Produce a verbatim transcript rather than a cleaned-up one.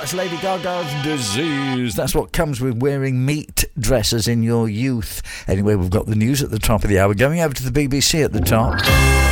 That's Lady Gaga's Disease. That's what comes with wearing meat dresses in your youth. Anyway, we've got the news at the top of the hour. Going over to the B B C at the top.